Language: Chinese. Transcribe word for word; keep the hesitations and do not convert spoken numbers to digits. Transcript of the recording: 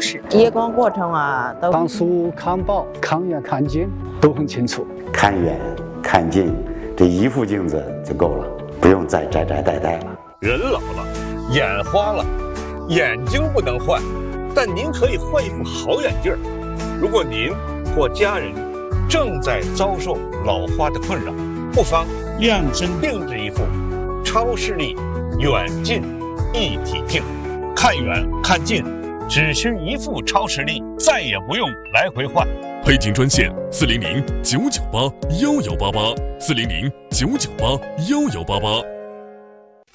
视。 验光过程啊，都看书、看报、看远看近都很清楚。 看远看近，这一副镜子就够了，不用再摘摘戴戴了。 人老了，眼花了，眼睛不能换，但您可以换一副好眼镜。如果您或家人正在遭受老花的困扰，不妨量身定制一副超视力远近一体镜，看远看近只需一副超视力，再也不用来回换。 配镜专线四零零九九八幺幺八八，四零零九九八幺幺八八。